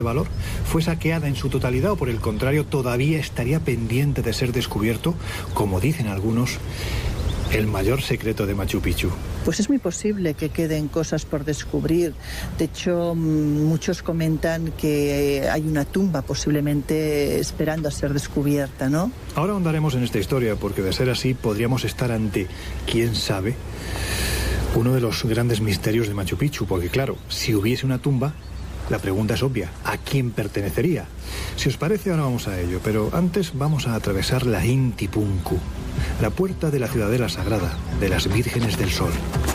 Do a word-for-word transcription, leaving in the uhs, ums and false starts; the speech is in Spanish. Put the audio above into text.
valor fue saqueada en su totalidad o por el contrario todavía estaría pendiente de ser descubierto, como dicen algunos, el mayor secreto de Machu Picchu? Pues es muy posible que queden cosas por descubrir. De hecho, muchos comentan que hay una tumba posiblemente esperando a ser descubierta, ¿no? Ahora ahondaremos en esta historia porque de ser así podríamos estar ante, quién sabe, uno de los grandes misterios de Machu Picchu, porque claro, si hubiese una tumba, la pregunta es obvia, ¿a quién pertenecería? Si os parece, ahora vamos a ello, pero antes vamos a atravesar la Inti Punku, la puerta de la ciudadela sagrada de las Vírgenes del Sol.